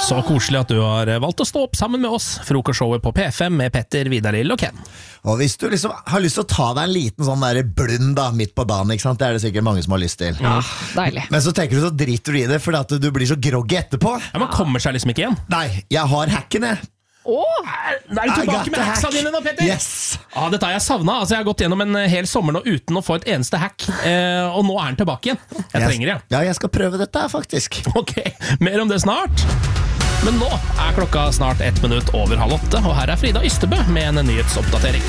Så koselig at du har valgt å stå opp sammen med oss. Frokostshowet på P5 med Petter, Vidar-Lill og Ken. Og hvis du liksom har lyst til å ta deg en liten sånn der blund da, midt på dagen, ikke sant? Det det sikkert mange som har lyst til. Ja, deilig. Men så tenker du så driter du i det, fordi at du blir så groggy etterpå. Ja, man kommer seg liksom ikke igjen. Nei, jeg har hacken jeg. Er du tilbake med hacksa dine nå, Petter? Yes. Dette har jeg savnet. Altså, jeg har gått gjennom en hel sommer nå uten å få et eneste hack. Og nå den tilbake igjen. Jeg trenger det. Ja, jeg skal prøve dette her, faktisk. Ok, mer om det snart. Men nå klokka snart 1 minutt over 7:30, og her Frida Ystebø med en nyhetsoppdatering.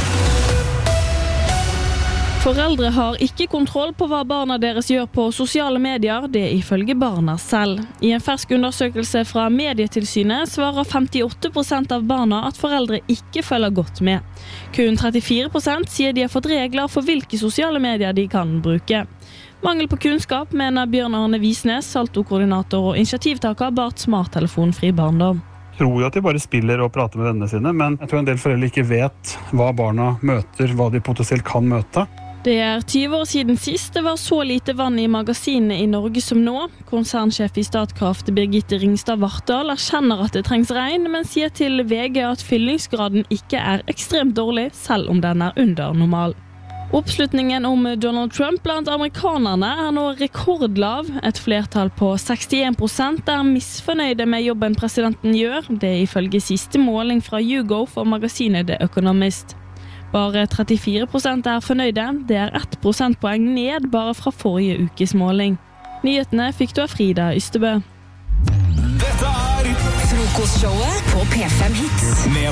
Foreldre har ikke kontroll på hva barna deres gjør på sosiale medier, det ifølge barna selv. I en fersk undersøkelse fra Medietilsynet svarer 58% av barna at foreldre ikke følger godt med. Kun 34% sier de har fått regler for hvilke sosiale medier de kan bruke. Mangel på kunnskap, mener Bjørn Arne Visnes, Salto-koordinator og initiativtaker bak smarttelefonfri barndom. Jeg tror jo at de bare spiller og prater med vennene sine, men jeg tror en del foreldre ikke vet hva barna møter, hva de potensielt kan møte. Det 20 år siden sist det var så lite vann i magasinene i Norge som nå. Konsernsjef i Statkraft Birgitte Ringstad Vartdal erkjenner at det trengs regn, men sier til VG at fyllingsgraden ikke ekstremt dårlig, selv om den under normal. Oppslutningen om Donald Trump blant amerikanerne nå rekordlav. Et flertall på 61% misfornøyde med jobben presidenten gjør. Det ifølge siste måling fra YouGov for magasinet The Economist. Bare 34% fornøyde. Det 1 prosentpoeng ned bare fra forrige ukes måling. Nyhetene fikk du av Frida Ystebø. Dette Frokostshowet på P5 Hits.